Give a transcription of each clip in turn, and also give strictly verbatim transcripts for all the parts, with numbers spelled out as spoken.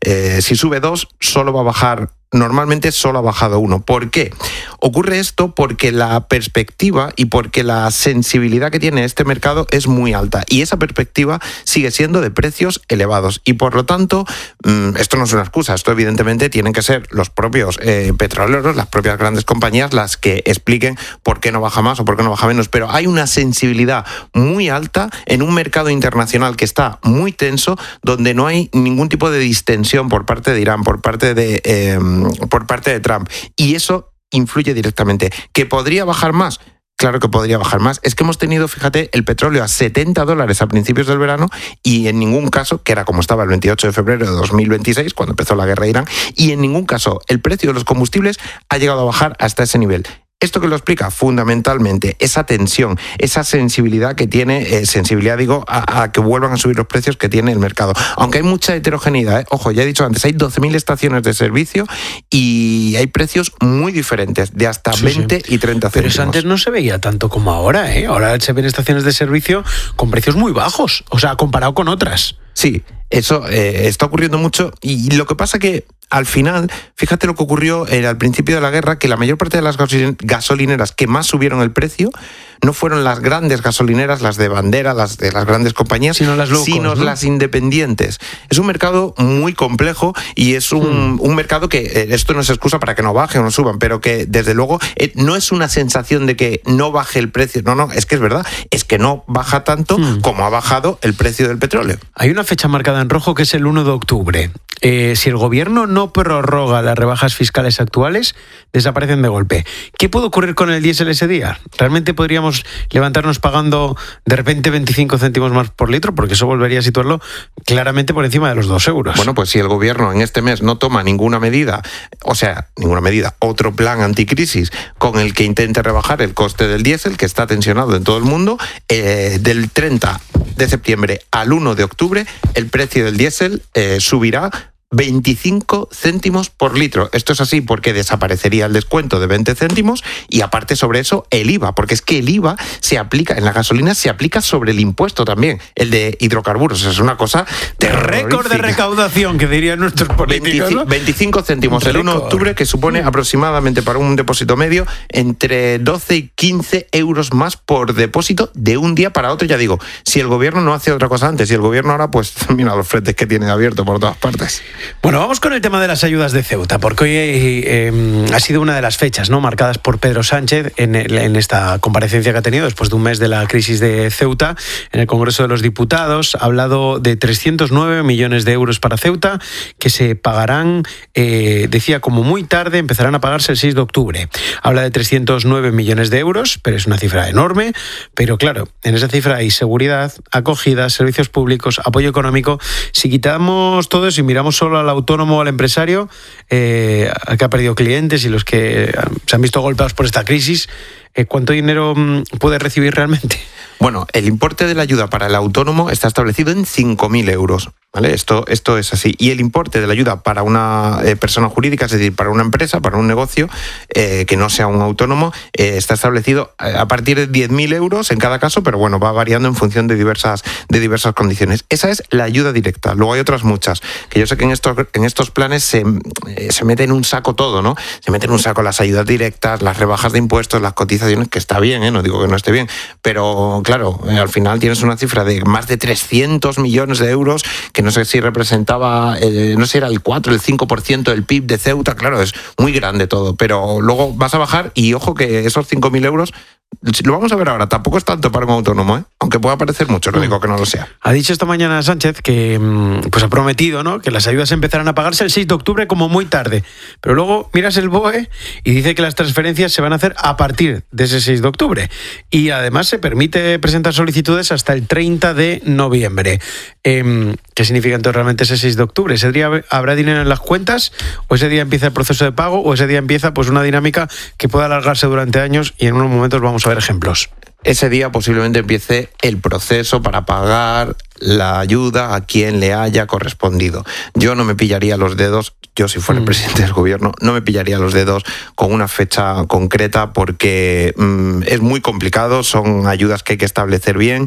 Eh, si sube dos, solo va a bajar. Normalmente solo ha bajado uno. ¿Por qué? Ocurre esto porque la perspectiva y porque la sensibilidad que tiene este mercado es muy alta y esa perspectiva sigue siendo de precios elevados y por lo tanto esto no es una excusa, esto evidentemente tienen que ser los propios eh, petroleros, las propias grandes compañías las que expliquen por qué no baja más o por qué no baja menos, pero hay una sensibilidad muy alta en un mercado internacional que está muy tenso, donde no hay ningún tipo de distensión por parte de Irán, por parte de... Eh, por parte de Trump, y eso influye directamente. ¿Que podría bajar más? Claro que podría bajar más. Es que hemos tenido, fíjate, el petróleo a setenta dólares a principios del verano y en ningún caso, que era como estaba el veintiocho de febrero de dos mil veintiséis, cuando empezó la guerra de Irán, y en ningún caso el precio de los combustibles ha llegado a bajar hasta ese nivel. ¿Esto qué lo explica? Fundamentalmente esa tensión, esa sensibilidad que tiene, eh, sensibilidad digo, a, a que vuelvan a subir los precios que tiene el mercado. Aunque hay mucha heterogeneidad, ¿eh? Ojo, ya he dicho antes, hay doce mil estaciones de servicio y hay precios muy diferentes, de hasta sí, veinte sí. y treinta céntimos. Pero eso antes no se veía tanto como ahora, ¿eh? Ahora se ven estaciones de servicio con precios muy bajos, o sea, comparado con otras. Sí, eso eh, está ocurriendo mucho y lo que pasa que al final, fíjate lo que ocurrió eh, al principio de la guerra, que la mayor parte de las gasolineras que más subieron el precio no fueron las grandes gasolineras, las de bandera, las de las grandes compañías, sino las locos, sino ¿no? las independientes. Es un mercado muy complejo y es un, hmm. un mercado que, eh, esto no es excusa para que no baje o no suban, pero que desde luego eh, no es una sensación de que no baje el precio, no, no, es que es verdad, es que no baja tanto hmm. como ha bajado el precio del petróleo. Hay una fecha marcada en rojo que es el uno de octubre. Eh, si el gobierno no prorroga las rebajas fiscales actuales, desaparecen de golpe. ¿Qué puede ocurrir con el diésel ese día? ¿Realmente podríamos levantarnos pagando de repente veinticinco céntimos más por litro? Porque eso volvería a situarlo claramente por encima de los dos euros. Bueno, pues si el gobierno en este mes no toma ninguna medida, o sea, ninguna medida, otro plan anticrisis con el que intente rebajar el coste del diésel, que está tensionado en todo el mundo, eh, del treinta de septiembre al uno de octubre, el precio del diésel eh, subirá veinticinco céntimos por litro. Esto es así porque desaparecería el descuento de veinte céntimos y aparte sobre eso el I V A, porque es que el I V A se aplica, en la gasolina se aplica sobre el impuesto también, el de hidrocarburos. Es una cosa de récord de recaudación, que dirían nuestros políticos, ¿no? veinticinco céntimos el uno de octubre, que supone aproximadamente para un depósito medio entre doce y quince euros más por depósito de un día para otro. Ya digo, si el gobierno no hace otra cosa antes, y el gobierno ahora, pues mira los frentes que tiene abierto por todas partes. Bueno, vamos con el tema de las ayudas de Ceuta, porque hoy eh, eh, ha sido una de las fechas, ¿no?, marcadas por Pedro Sánchez en, el, en esta comparecencia que ha tenido después de un mes de la crisis de Ceuta en el Congreso de los Diputados. Ha hablado de trescientos nueve millones de euros para Ceuta, que se pagarán, eh, decía, como muy tarde, empezarán a pagarse el seis de octubre. Habla de trescientos nueve millones de euros, pero es una cifra enorme, pero claro, en esa cifra hay seguridad, acogida, servicios públicos, apoyo económico. Si quitamos todo eso y miramos solo al autónomo o al empresario, eh, que ha perdido clientes y los que se han visto golpeados por esta crisis, eh, ¿cuánto dinero puede recibir realmente? Bueno, el importe de la ayuda para el autónomo está establecido en cinco mil euros. ¿Vale? Esto, esto es así. Y el importe de la ayuda para una eh, persona jurídica, es decir, para una empresa, para un negocio, eh, que no sea un autónomo, eh, está establecido a partir de diez mil euros en cada caso, pero bueno, va variando en función de diversas, de diversas condiciones. Esa es la ayuda directa. Luego hay otras muchas, que yo sé que en estos, en estos planes se, eh, se mete en un saco todo, ¿no? Se mete en un saco las ayudas directas, las rebajas de impuestos, las cotizaciones, que está bien, ¿eh? No digo que no esté bien, pero claro, eh, al final tienes una cifra de más de trescientos millones de euros, que no sé si representaba, eh, no sé, era el cuatro, el cinco por ciento del P I B de Ceuta. Claro, es muy grande todo, pero luego vas a bajar y ojo que esos cinco mil euros, lo vamos a ver ahora, tampoco es tanto para un autónomo, ¿eh? Aunque pueda parecer mucho, no digo que no lo sea. Ha dicho esta mañana Sánchez que pues ha prometido, ¿no?, que las ayudas empezarán a pagarse el seis de octubre como muy tarde, pero luego miras el B O E y dice que las transferencias se van a hacer a partir de ese seis de octubre y además se permite presentar solicitudes hasta el treinta de noviembre. Eh, ¿Qué significa entonces realmente ese seis de octubre? ¿Ese día habrá dinero en las cuentas o ese día empieza el proceso de pago o ese día empieza pues una dinámica que puede alargarse durante años y en unos momentos vamos a ver ejemplos? Ese día posiblemente empiece el proceso para pagar la ayuda a quien le haya correspondido. Yo no me pillaría los dedos, yo si fuera el presidente del gobierno, no me pillaría los dedos con una fecha concreta porque mmm, es muy complicado, son ayudas que hay que establecer bien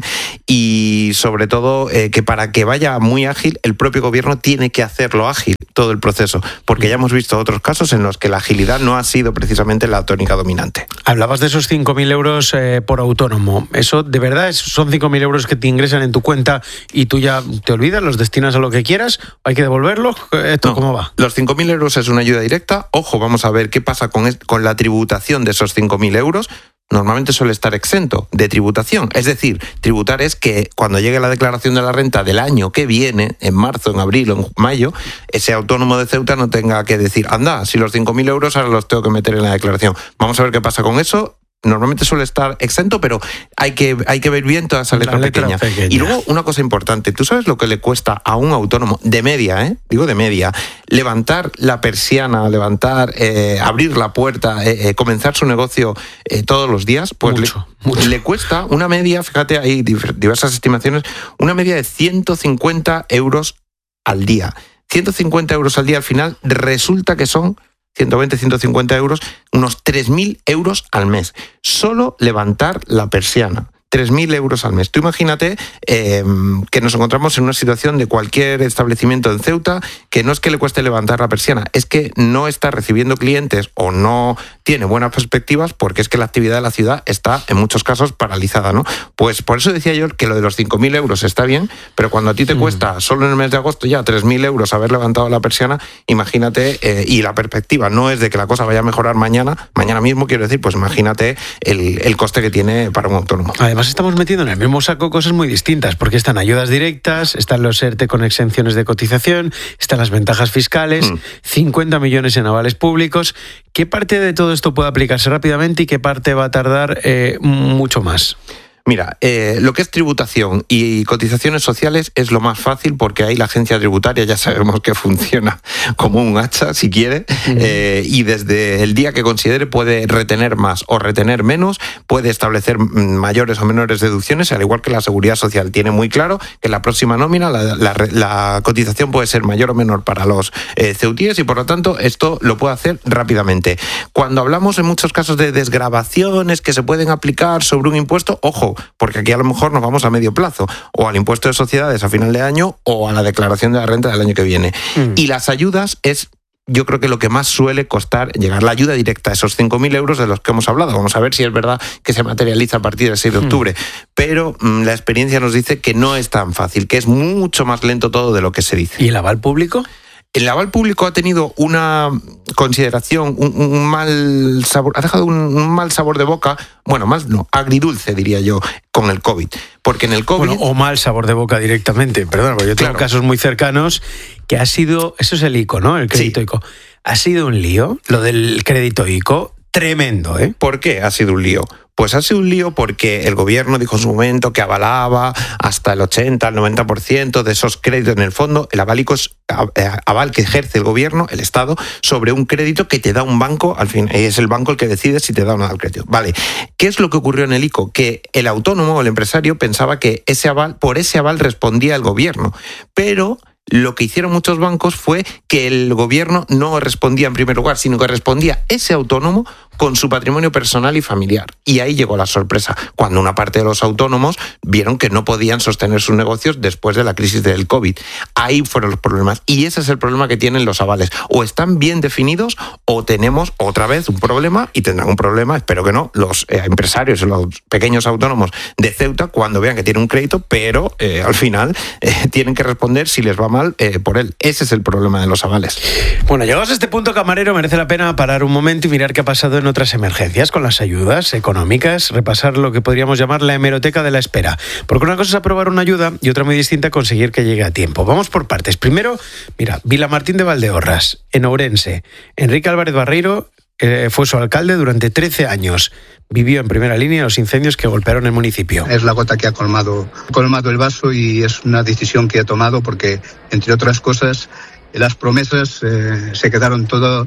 y sobre todo eh, que para que vaya muy ágil, el propio gobierno tiene que hacerlo ágil todo el proceso, porque ya hemos visto otros casos en los que la agilidad no ha sido precisamente la tónica dominante. Hablabas de esos cinco mil euros eh, por autónomo. ¿Eso de verdad es, son cinco mil euros que te ingresan en tu cuenta y tú ya te olvidas, los destinas a lo que quieras? ¿Hay que devolverlos? ¿Esto no, cómo va? Los cinco mil euros es una ayuda directa. Ojo, vamos a ver qué pasa con, est- con la tributación de esos cinco mil euros. Normalmente suele estar exento de tributación. Es decir, tributar es que cuando llegue la declaración de la renta del año que viene, en marzo, en abril o en mayo, ese autónomo de Ceuta no tenga que decir, anda, si los cinco mil euros ahora los tengo que meter en la declaración. Vamos a ver qué pasa con eso. Normalmente suele estar exento, pero hay que, hay que ver bien toda esa letra, letra pequeña. pequeña. Y luego una cosa importante, ¿tú sabes lo que le cuesta a un autónomo de media, eh? digo de media, levantar la persiana, levantar, eh, abrir la puerta, eh, eh, comenzar su negocio eh, todos los días? Pues mucho, le, mucho. le cuesta una media, fíjate, hay diversas estimaciones, una media de ciento cincuenta euros al día. ciento cincuenta euros al día al final resulta que son ciento veinte, ciento cincuenta euros, unos tres mil euros al mes. Solo levantar la persiana. tres mil euros al mes. Tú imagínate eh, que nos encontramos en una situación de cualquier establecimiento en Ceuta que no es que le cueste levantar la persiana, es que no está recibiendo clientes o no tiene buenas perspectivas porque es que la actividad de la ciudad está en muchos casos paralizada, ¿no? Pues por eso decía yo que lo de los cinco mil euros está bien, pero cuando a ti te mm. cuesta solo en el mes de agosto ya tres mil euros haber levantado la persiana, imagínate, eh, y la perspectiva no es de que la cosa vaya a mejorar mañana, mañana mismo quiero decir, pues imagínate el, el coste que tiene para un autónomo. Además estamos metiendo en el mismo saco cosas muy distintas, porque están ayudas directas, están los ERTE con exenciones de cotización, están las ventajas fiscales, mm. cincuenta millones en avales públicos. ¿Qué parte de todo esto puede aplicarse rápidamente y qué parte va a tardar eh, mucho más? Mira, eh, lo que es tributación y cotizaciones sociales es lo más fácil porque ahí la agencia tributaria ya sabemos que funciona como un hacha, si quiere, uh-huh. eh, y desde el día que considere puede retener más o retener menos, puede establecer mayores o menores deducciones, al igual que la Seguridad Social. Tiene muy claro que la próxima nómina la, la, la cotización puede ser mayor o menor para los eh, ceutíes y por lo tanto esto lo puede hacer rápidamente. Cuando hablamos en muchos casos de desgravaciones que se pueden aplicar sobre un impuesto, ojo, porque aquí a lo mejor nos vamos a medio plazo, o al impuesto de sociedades a final de año o a la declaración de la renta del año que viene. Mm. Y las ayudas es, yo creo que lo que más suele costar llegar, la ayuda directa, esos cinco mil euros de los que hemos hablado. Vamos a ver si es verdad que se materializa a partir del seis de octubre. Mm. Pero mm, la experiencia nos dice que no es tan fácil, que es mucho más lento todo de lo que se dice. ¿Y el aval público? El aval público ha tenido una consideración, un, un mal sabor, ha dejado un, un mal sabor de boca, bueno, más no, agridulce diría yo, con el COVID. Porque en el COVID... Bueno, o mal sabor de boca directamente, perdón, porque yo tengo claro. casos muy cercanos que ha sido, eso es el I C O, ¿no? El crédito sí. I C O. Ha sido un lío, lo del crédito I C O, tremendo, ¿eh? ¿Por qué ha sido un lío? Pues ha sido un lío porque el gobierno dijo en su momento que avalaba hasta el ochenta, el noventa por ciento de esos créditos en el fondo. El aval I C O es aval que ejerce el gobierno, el Estado, sobre un crédito que te da un banco, al fin, es el banco el que decide si te da o no da el crédito. Vale, ¿qué es lo que ocurrió en el I C O? Que el autónomo o el empresario pensaba que ese aval, por ese aval respondía el gobierno, pero... Lo que hicieron muchos bancos fue que el gobierno no respondía en primer lugar, sino que respondía ese autónomo con su patrimonio personal y familiar. Y ahí llegó la sorpresa, cuando una parte de los autónomos vieron que no podían sostener sus negocios después de la crisis del COVID. Ahí fueron los problemas. Y ese es el problema que tienen los avales. O están bien definidos o tenemos otra vez un problema, y tendrán un problema, espero que no, los eh, empresarios y los pequeños autónomos de Ceuta cuando vean que tienen un crédito, pero eh, al final eh, tienen que responder si les va mal Eh, por él. Ese es el problema de los avales. Bueno, llegados a este punto, camarero, merece la pena parar un momento y mirar qué ha pasado en otras emergencias con las ayudas económicas, repasar lo que podríamos llamar la hemeroteca de la espera. Porque una cosa es aprobar una ayuda y otra muy distinta conseguir que llegue a tiempo. Vamos por partes. Primero, mira, Vilamartín de Valdeorras, en Ourense. Enrique Álvarez Barreiro eh, fue su alcalde durante trece años. Vivió en primera línea los incendios que golpearon el municipio. Es la gota que ha colmado, colmado el vaso y es una decisión que ha tomado porque, entre otras cosas, las promesas eh, se quedaron todo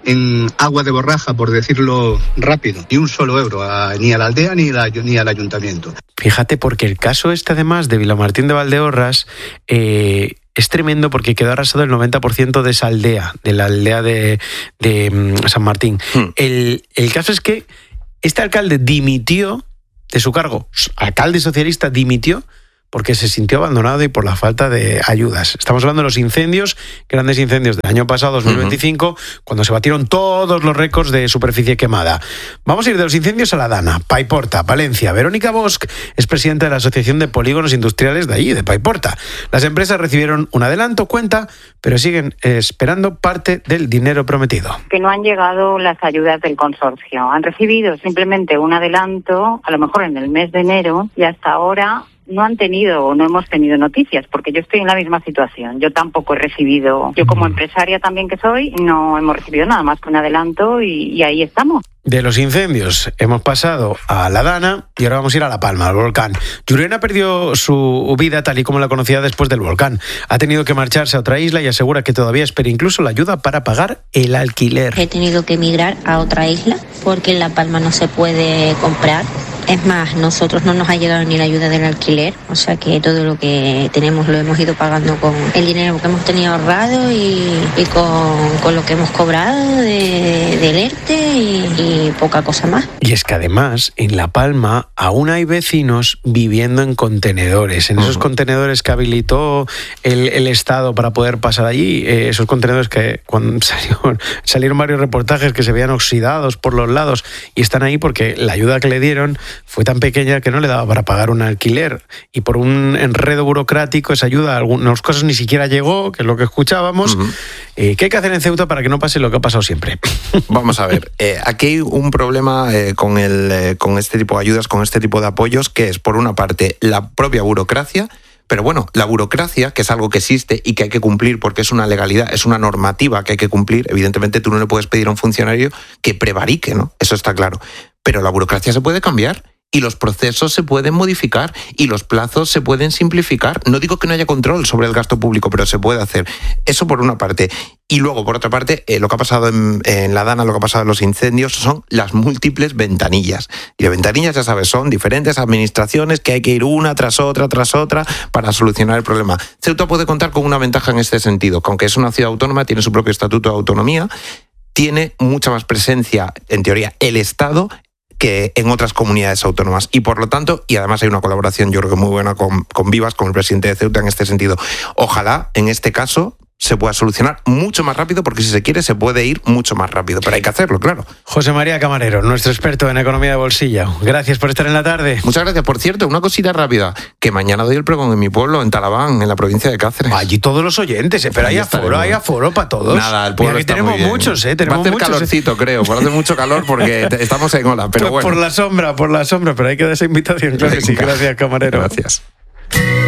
en agua de borraja, por decirlo rápido, ni un solo euro a, ni a la aldea ni, la, ni al ayuntamiento. Fíjate, porque el caso este, además, de Vilamartín de Valdeorras, eh, es tremendo porque quedó arrasado el noventa por ciento de esa aldea, de la aldea de, de um, San Martín. Hmm. El, el caso es que este alcalde dimitió de su cargo, alcalde socialista dimitió porque se sintió abandonado y por la falta de ayudas. Estamos hablando de los incendios, grandes incendios del año pasado, dos mil veinticinco, uh-huh. cuando se batieron todos los récords de superficie quemada. Vamos a ir de los incendios a la Dana, Paiporta, Valencia. Verónica Bosch es presidenta de la Asociación de Polígonos Industriales de allí, de Paiporta. Las empresas recibieron un adelanto, cuenta, pero siguen esperando parte del dinero prometido. Que no han llegado las ayudas del consorcio. Han recibido simplemente un adelanto, a lo mejor en el mes de enero, y hasta ahora no han tenido o no hemos tenido noticias, porque yo estoy en la misma situación. Yo tampoco he recibido, yo como empresaria también que soy, no hemos recibido nada más que un adelanto y, y ahí estamos. De los incendios hemos pasado a la Dana y ahora vamos a ir a La Palma, al volcán. Llurena perdió su vida tal y como la conocía después del volcán. Ha tenido que marcharse a otra isla y asegura que todavía espera incluso la ayuda para pagar el alquiler. He tenido que emigrar a otra isla porque en La Palma no se puede comprar. Es más, nosotros no nos ha llegado ni la ayuda del alquiler, o sea que todo lo que tenemos lo hemos ido pagando con el dinero que hemos tenido ahorrado y, y con, con lo que hemos cobrado de, del ERTE y, y poca cosa más. Y es que además en La Palma aún hay vecinos viviendo en contenedores, en esos uh-huh. contenedores que habilitó el, el Estado para poder pasar allí, eh, esos contenedores que cuando salieron, salieron varios reportajes que se veían oxidados por los lados y están ahí porque la ayuda que le dieron fue tan pequeña que no le daba para pagar un alquiler y por un enredo burocrático esa ayuda a algunas cosas ni siquiera llegó, que es lo que escuchábamos. Uh-huh. Eh, ¿Qué hay que hacer en Ceuta para que no pase lo que ha pasado siempre? Vamos a ver, eh, aquí hay un problema eh, con, el, eh, con este tipo de ayudas, con este tipo de apoyos, que es por una parte la propia burocracia. Pero bueno, la burocracia, que es algo que existe y que hay que cumplir porque es una legalidad, es una normativa que hay que cumplir, evidentemente tú no le puedes pedir a un funcionario que prevarique, ¿no? Eso está claro. Pero la burocracia se puede cambiar y los procesos se pueden modificar y los plazos se pueden simplificar. No digo que no haya control sobre el gasto público, pero se puede hacer. Eso por una parte. Y luego, por otra parte, eh, lo que ha pasado en, en la Dana, lo que ha pasado en los incendios, son las múltiples ventanillas. Y las ventanillas, ya sabes, son diferentes administraciones que hay que ir una tras otra, tras otra, para solucionar el problema. Ceuta puede contar con una ventaja en este sentido, que aunque es una ciudad autónoma, tiene su propio estatuto de autonomía, tiene mucha más presencia, en teoría, el Estado que en otras comunidades autónomas. Y por lo tanto, y además hay una colaboración yo creo que muy buena con, con Vivas, con el presidente de Ceuta en este sentido. Ojalá, en este caso, se pueda solucionar mucho más rápido, porque si se quiere se puede ir mucho más rápido, pero hay que hacerlo, claro. José María Camarero, nuestro experto en economía de bolsillo. Gracias por estar en la tarde. Muchas gracias. Por cierto, una cosita rápida, que mañana doy el pregón en mi pueblo, en Talabán, en la provincia de Cáceres. Allí todos los oyentes, ¿eh? Pero hay aforo, hay aforo para todos. Nada, el pueblo Mira, está tenemos muy bien. muchos, ¿eh? Tenemos Va a hacer muchos, calorcito, ¿eh? creo, va a hacer mucho calor porque estamos en ola, pero pues bueno. Por la sombra, por la sombra, pero hay que dar esa invitación, claro que sí. Gracias, Camarero. Gracias.